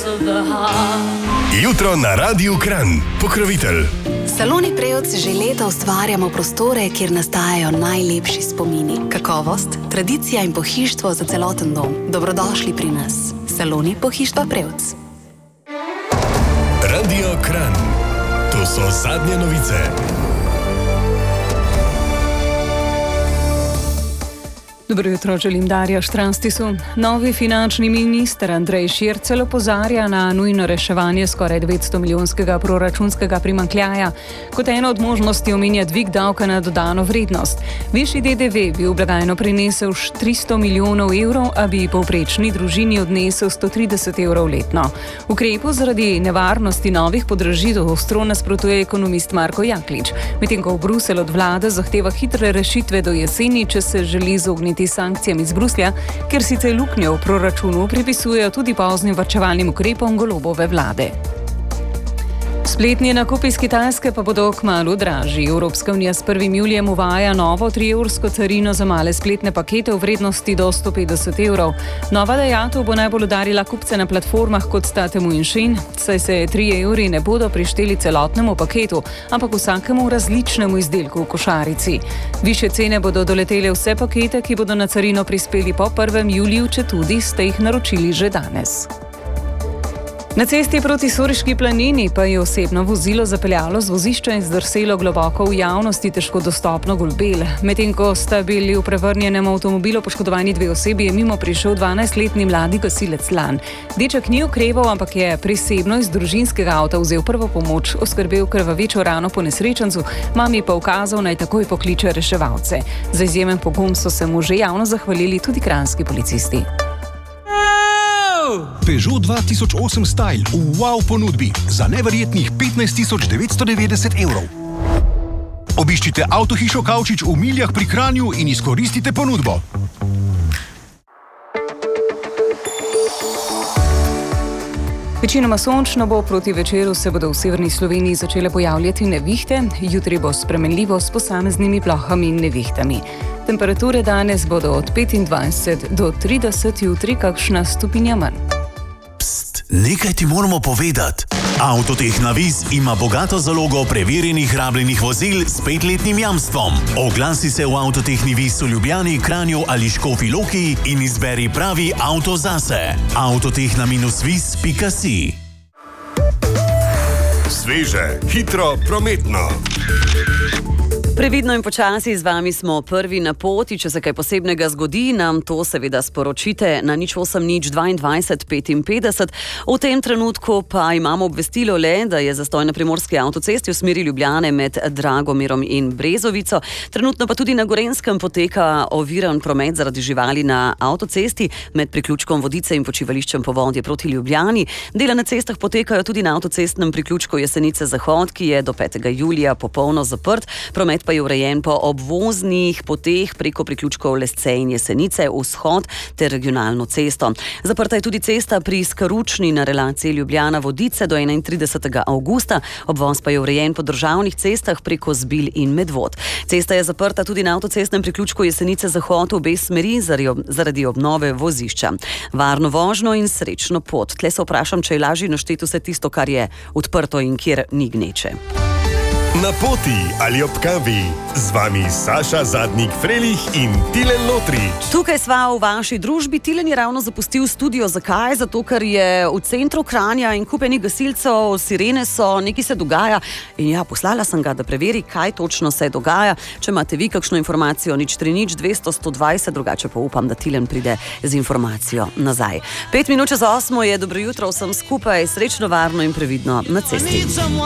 Jutro na Radiu Kranj, pokrovitelj. Saloni Prevc že leta ustvarjamo prostore, kjer nastajajo najlepši spomini. Kakovost, tradicija in pohištvo za celoten dom. Dobrodošli pri nas. Saloni pohištva Prevc. Radio Kranj. To so zadnje novice. Dobro jutro, želim Darja Štranstisu. Novi finančni minister Andrej Šircelj opozarja na nujno reševanje skoraj 900 milijonskega proračunskega primanjkljaja. Kot eno od možnosti omenja dvig davka na dodano vrednost. Višji DDV bi v blagajno prinesel 300 milijonov evrov, a bi povprečni družini odnesel 130 evrov letno. Ukrepu zaradi nevarnosti novih podražitev ostro nasprotuje ekonomist Marko Jaklič, medtem ko v Bruselj od vlade zahteva hitre rešitve do jeseni, če se želi izogniti sankcijam iz Bruslja, ker sicer luknjo v proračunu pripisujejo tudi poznim varčevalnim ukrepom Golobove vlade. Spletni nakupi iz Kitajske pa bodo kmalu dražji. Evropska unija s 1. julijem uvaja novo 3-evrsko carino za male spletne pakete v vrednosti do 150 evrov. Nova dajatev bo najbolj udarila kupce na platformah kot sta Temu in Shein, saj se 3 evri ne bodo prišteli celotnemu paketu, ampak vsakemu različnemu izdelku v košarici. Višje cene bodo doletele vse pakete, ki bodo na carino prispeli po 1. juliju, četudi ste jih naročili že danes. Na cesti proti Soriški planini pa je osebno vozilo zapeljalo z vozišča in zdrselo globoko v javnosti težko dostopno Golbel. Medtem ko sta bili v prevrnjenem avtomobilu poškodovani 2 osebi, je mimo prišel 12-letni mladi gasilec Lan. Deček ni ukreval, ampak je prisebno iz družinskega avta vzel prvo pomoč, oskrbel krvavečo rano po nesrečencu, mami pa ukazal, naj takoj pokliče reševalce. Za izjemen pogum so se mu že javno zahvalili tudi kranjski policisti. Peugeot 2008 Style v wow ponudbi za neverjetnih 15.990 evrov. Obiščite Avtohišo Kavčič v Miljah pri Kranju in izkoristite ponudbo. Večinoma sončno bo, proti večeru se bodo v severni Sloveniji začele pojavljati nevihte, jutri bo spremenljivo s posameznimi plohami in nevihtami. Temperature danes bodo od 25 do 30, jutri kakšna stopinja manj. Pst, nekaj ti moramo povedati. Avtotehna Vis ima bogato zalogo preverjenih rabljenih vozil s 5-letnim jamstvom. Oglasi se v Avtotehni Vis v Ljubljani, Kranju ali Škofji Loki in izberi pravi avto zase. Avtotehna-vis.si. Sveže, hitro, prometno. Previdno in počasi z vami smo prvi na poti. Če se kaj posebnega zgodi, nam to seveda sporočite na 080 22 55. V tem trenutku pa imamo obvestilo le, da je zastoj na Primorski avtocesti v smeri Ljubljane med Dragomirom in Brezovico. Trenutno pa tudi na Gorenjskem poteka oviran promet zaradi živali na avtocesti med priključkom Vodice in počivališčem Povodje proti Ljubljani. Dela na cestah potekajo tudi na avtocestnem priključku Jesenice Zahod, ki je do 5. julija popolno zaprt. Promet pa je urejen po obvoznih poteh preko priključkov Lesce in Jesenice, Vzhod ter regionalno cesto. Zaprta je tudi cesta pri Skaručni na relaciji Ljubljana-Vodice do 31. avgusta. Obvoz pa je urejen po državnih cestah preko Zbil in Medvod. Cesta je zaprta tudi na avtocestnem priključku Jesenice Zahod v obe smeri zaradi obnove vozišča. Varno vožnjo in srečno pot. Tle se vprašam, če je lažje našteti vse tisto, kar je odprto in kjer ni gneče. Na poti ali ob kavi, z vami Saša Zadnik-Frelih in Tilen Lotrič. Tukaj sva v vaši družbi. Tilen je ravno zapustil studio. Zakaj? Zato, ker je v centru Kranja in kupenih gasilcev, sirene so, nekaj se dogaja. In ja, poslala sem ga, da preveri, kaj točno se dogaja. Če imate vi kakšno informacijo, 030 200 120, drugače pa upam, da Tilen pride z informacijo nazaj. 5 minut čez 8 je, dobro jutro vsem skupaj, srečno, varno in previdno na cesti.